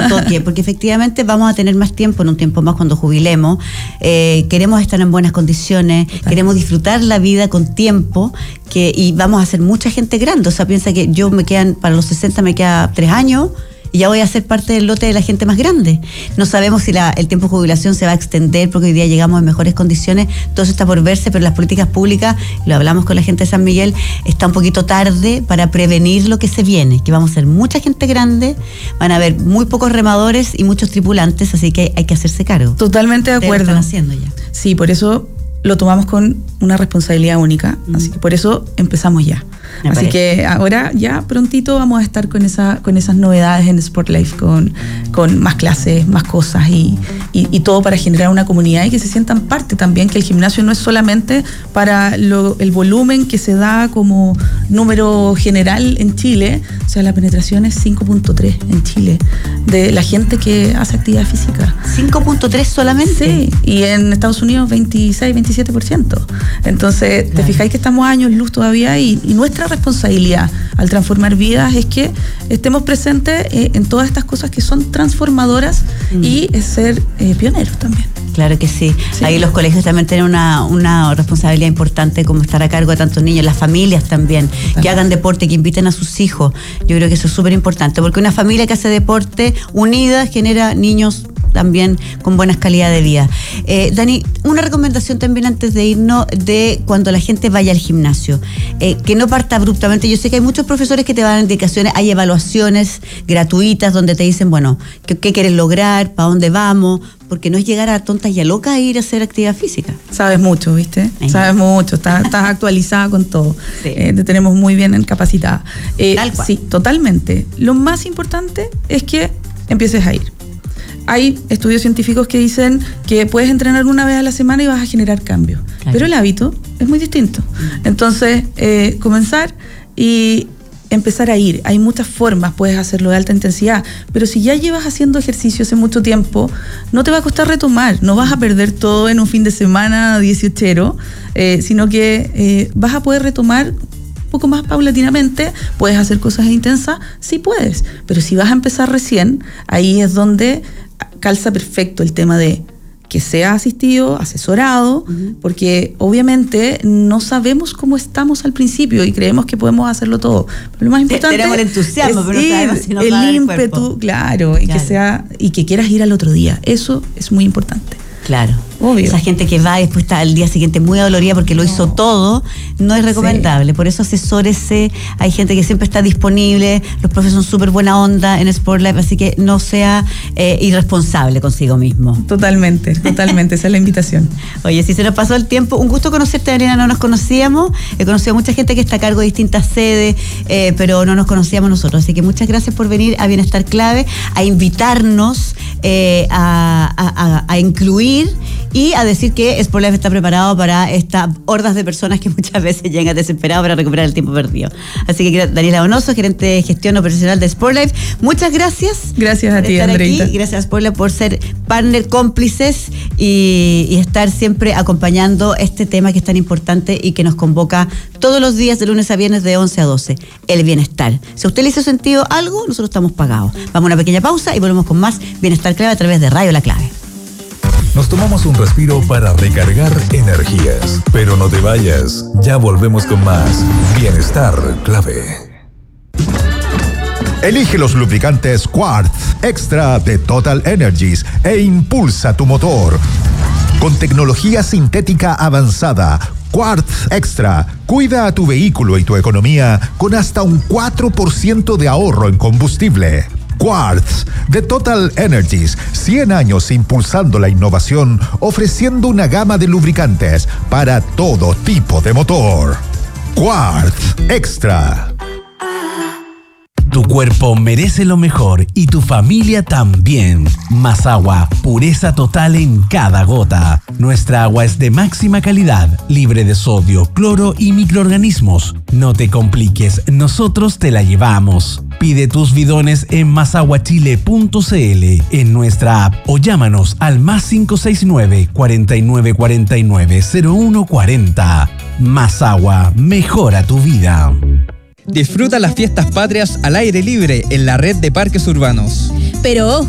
toque, porque efectivamente vamos a tener más tiempo, en un tiempo más cuando jubilemos. Queremos estar en buenas condiciones, queremos disfrutar la vida con tiempo, y vamos a ser mucha gente grande. O sea, piensa que para los 60 me queda 3 años, y ya voy a ser parte del lote de la gente más grande. No sabemos si el tiempo de jubilación se va a extender, porque hoy día llegamos en mejores condiciones. Todo eso está por verse, pero las políticas públicas, lo hablamos con la gente de San Miguel, está un poquito tarde para prevenir lo que se viene, que vamos a ser mucha gente grande, van a haber muy pocos remadores y muchos tripulantes, así que hay que hacerse cargo. Totalmente de acuerdo. Lo están haciendo ya. Sí, por eso lo tomamos con una responsabilidad única, así que por eso empezamos ya. Así que ahora ya prontito vamos a estar con esas novedades en Sportlife, con más clases, más cosas y todo para generar una comunidad y que se sientan parte también, que el gimnasio no es solamente para el volumen que se da como número general en Chile. O sea, la penetración es 5.3 en Chile de la gente que hace actividad física. ¿5.3 solamente? Sí, y en Estados Unidos 26-27%. Entonces, te fijáis que estamos a años luz todavía y nuestra responsabilidad al transformar vidas es que estemos presentes en todas estas cosas que son transformadoras y ser pioneros también. Claro que sí. Ahí los colegios también tienen una responsabilidad importante, como estar a cargo de tantos niños, las familias también, que hagan deporte, que inviten a sus hijos. Yo creo que eso es súper importante, porque una familia que hace deporte unida genera niños también con buenas calidades de vida. Dani, una recomendación también antes de irnos, de cuando la gente vaya al gimnasio, que no parta abruptamente. Yo sé que hay muchos profesores que te dan indicaciones, hay evaluaciones gratuitas donde te dicen, bueno, ¿qué quieres lograr? ¿Para dónde vamos? Porque no es llegar a tontas y a locas a ir a hacer actividad física. Sabes mucho, ¿viste? Sabes mucho, estás actualizada con todo. Sí. Te tenemos muy bien capacitada. Tal cual. Sí, totalmente. Lo más importante es que empieces a ir. Hay estudios científicos que dicen que puedes entrenar una vez a la semana y vas a generar cambios. Claro. Pero el hábito es muy distinto. Entonces, comenzar y empezar a ir. Hay muchas formas, puedes hacerlo de alta intensidad, pero si ya llevas haciendo ejercicio hace mucho tiempo, no te va a costar retomar, no vas a perder todo en un fin de semana 18ero, sino que vas a poder retomar un poco más paulatinamente. Puedes hacer cosas intensas, sí puedes, pero si vas a empezar recién, ahí es donde calza perfecto el tema de que sea asistido, asesorado, porque obviamente no sabemos cómo estamos al principio y creemos que podemos hacerlo todo. Pero lo más importante tenemos el entusiasmo, pero no sabemos si nos el va a dar ímpetu, claro, y que quieras ir al otro día. Eso es muy importante. Claro. Obvio. Esa gente que va y después está al día siguiente muy adolorida porque lo hizo todo, no es recomendable. Sí. Por eso asesórese, hay gente que siempre está disponible, los profes son súper buena onda en Sportlife, así que no sea irresponsable consigo mismo. Totalmente, esa es la invitación. Oye, si se nos pasó el tiempo, un gusto conocerte, Adriana, no nos conocíamos, he conocido a mucha gente que está a cargo de distintas sedes, pero no nos conocíamos nosotros, así que muchas gracias por venir a Bienestar Clave, a invitarnos, a incluir y a decir que Sportlife está preparado para estas hordas de personas que muchas veces llegan desesperados para recuperar el tiempo perdido. Así que Daniela Donoso, gerente de gestión operacional de Sportlife, muchas gracias. Gracias a ti, Andreita. Gracias a Sportlife por ser partner, cómplices y estar siempre acompañando este tema que es tan importante y que nos convoca todos los días de lunes a viernes de 11 a 12, el bienestar. Si a usted le hizo sentido algo, nosotros estamos pagados. Vamos a una pequeña pausa y volvemos con más Bienestar Clave a través de Radio La Clave. Nos tomamos un respiro para recargar energías. Pero no te vayas, ya volvemos con más Bienestar Clave. Elige los lubricantes Quartz Extra de Total Energies e impulsa tu motor. Con tecnología sintética avanzada, Quartz Extra cuida a tu vehículo y tu economía con hasta un 4% de ahorro en combustible. Quartz de Total Energies, 100 años impulsando la innovación, ofreciendo una gama de lubricantes para todo tipo de motor. Quartz Extra. Tu cuerpo merece lo mejor y tu familia también. Más agua, pureza total en cada gota. Nuestra agua es de máxima calidad, libre de sodio, cloro y microorganismos. No te compliques, nosotros te la llevamos. Pide tus bidones en masaguachile.cl, en nuestra app o llámanos al +569 4949 0140. Más agua, mejora tu vida. Disfruta las fiestas patrias al aire libre en la red de parques urbanos. Pero